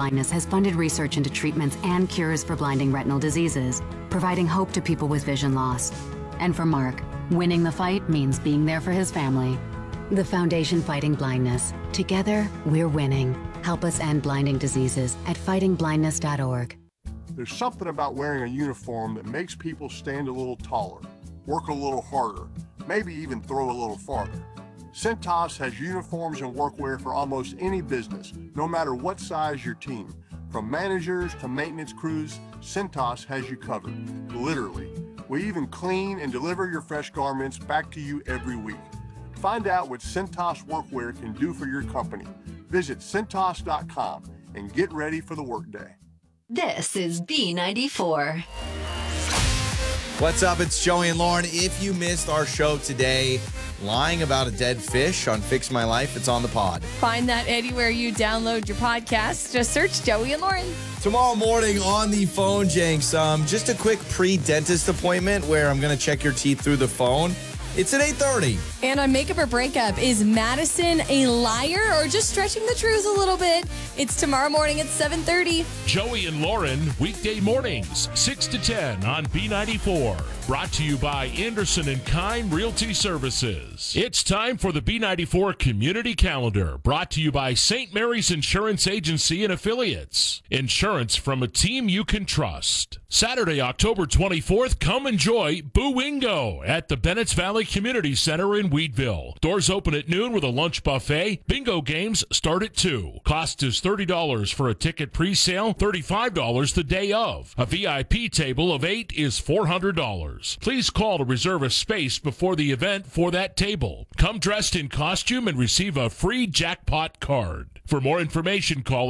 Blindness has funded research into treatments and cures for blinding retinal diseases, providing hope to people with vision loss. And for Mark, winning the fight means being there for his family. The Foundation Fighting Blindness. Together, we're winning. Help us end blinding diseases at fightingblindness.org. There's something about wearing a uniform that makes people stand a little taller, work a little harder, maybe even throw a little farther. Cintas has uniforms and workwear for almost any business, no matter what size your team. From managers to maintenance crews, Cintas has you covered, literally. We even clean and deliver your fresh garments back to you every week. Find out what Cintas workwear can do for your company. Visit Cintas.com and get ready for the workday. This is B94. What's up? It's Joey and Lauren. If you missed our show today, lying about a dead fish on Fix My Life, it's on the pod. Find that anywhere you download your podcast. Just search Joey and Lauren. Tomorrow morning on the phone, Jenks, just a quick pre-dentist appointment where I'm going to check your teeth through the phone. It's at 8:30. And on Makeup or Breakup, is Madison a liar or just stretching the truth a little bit? It's tomorrow morning at 7:30. Joey and Lauren, weekday mornings, 6 to 10 on B94. Brought to you by Anderson & Kine Realty Services. It's time for the B94 Community Calendar, brought to you by St. Mary's Insurance Agency and Affiliates. Insurance from a team you can trust. Saturday, October 24th, come enjoy Boo-Wingo at the Bennett's Valley Community Center in Wheatville. Doors open at noon with a lunch buffet. Bingo games start at 2. Cost is $30 for a ticket pre-sale, $35 the day of. A VIP table of 8 is $400. Please call to reserve a space before the event for that table. Come dressed in costume and receive a free jackpot card. For more information, call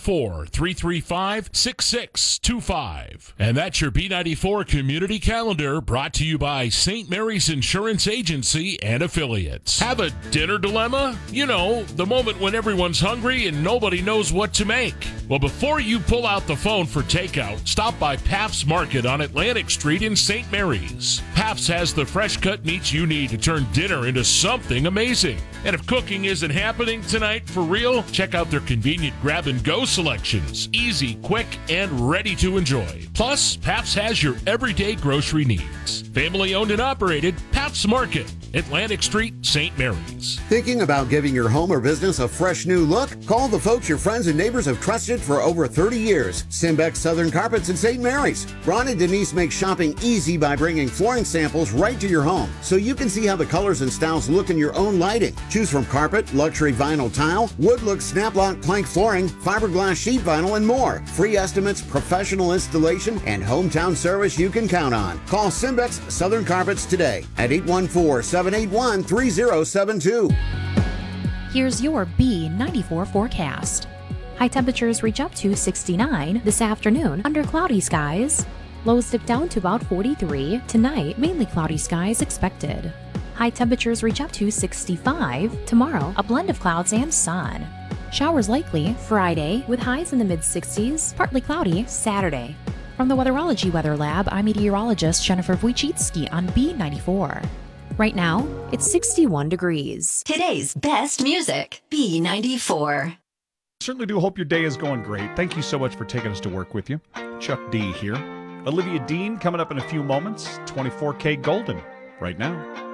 814-335-6625. And that's your B94 Community Calendar, brought to you by St. Mary's Insurance Agency and Affiliates. Have a dinner dilemma? You know, the moment when everyone's hungry and nobody knows what to make. Well, before you pull out the phone for takeout, stop by Paff's Market on Atlantic Street in St. Mary's. Paff's has the fresh-cut meats you need to turn dinner into something amazing. And if cooking isn't happening tonight for real, check out their convenient grab-and-go selections. Easy, quick, and ready to enjoy. Plus, Paff's has your everyday grocery needs. Family-owned and operated, Paff's Market, Atlantic Street, St. Mary's. Thinking about giving your home or business a fresh new look? Call the folks your friends and neighbors have trusted for over 30 years. Simbex Southern Carpets in St. Mary's. Ron and Denise make shopping easy by bringing flooring samples right to your home, so you can see how the colors and styles look in your own lighting. Choose from carpet, luxury vinyl tile, wood look snap-lock plank flooring, fiberglass sheet vinyl, and more. Free estimates, professional installation, and hometown service you can count on. Call Simbex Southern Carpets today at 814-781-3072. Here's your B94 forecast. High temperatures reach up to 69 this afternoon under cloudy skies. Lows dip down to about 43. Tonight, mainly cloudy skies expected. High temperatures reach up to 65. Tomorrow, a blend of clouds and sun. Showers likely Friday with highs in the mid-60s, partly cloudy Saturday. From the Weatherology Weather Lab, I'm meteorologist Jennifer Wojcicki on B94. Right now, it's 61 degrees. Today's best music, B94. Certainly do hope your day is going great. Thank you so much for taking us to work with you. Chuck D here. Olivia Dean coming up in a few moments. 24K Golden right now.